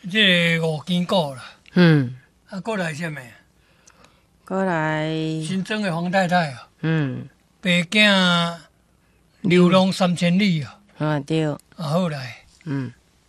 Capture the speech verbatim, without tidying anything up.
这个五间股啦， 嗯， 啊，过来什么？ 过来， 新增的黄太太啊， 嗯， 白囝流浪三千里啊， 啊对， 啊，后来嗯，